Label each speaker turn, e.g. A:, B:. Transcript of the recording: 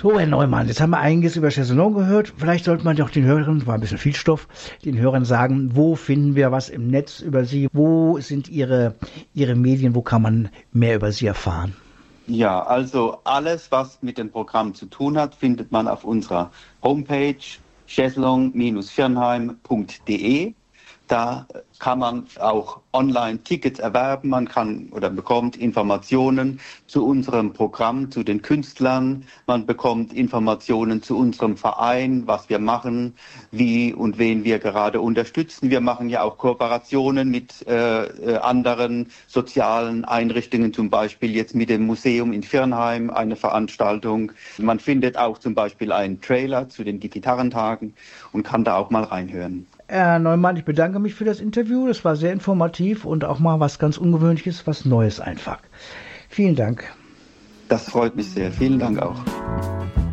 A: So, Herr Neumann, jetzt haben wir einiges über Chaiselong gehört. Vielleicht sollte man doch den Hörern, war ein bisschen viel Stoff, den Hörern sagen, wo finden wir was im Netz über Sie? Wo sind Ihre Medien? Wo kann man mehr über Sie erfahren?
B: Ja, also alles, was mit dem Programm zu tun hat, findet man auf unserer Homepage chaiselong-firnheim.de. Da kann man auch online Tickets erwerben, man kann oder bekommt Informationen zu unserem Programm, zu den Künstlern, man bekommt Informationen zu unserem Verein, was wir machen, wie und wen wir gerade unterstützen. Wir machen ja auch Kooperationen mit anderen sozialen Einrichtungen, zum Beispiel jetzt mit dem Museum in Firnheim, eine Veranstaltung. Man findet auch zum Beispiel einen Trailer zu den Gitarrentagen und kann da auch mal reinhören.
A: Herr Neumann, ich bedanke mich für das Interview. Das war sehr informativ und auch mal was ganz Ungewöhnliches, was Neues einfach. Vielen Dank.
B: Das freut mich sehr. Vielen Dank auch.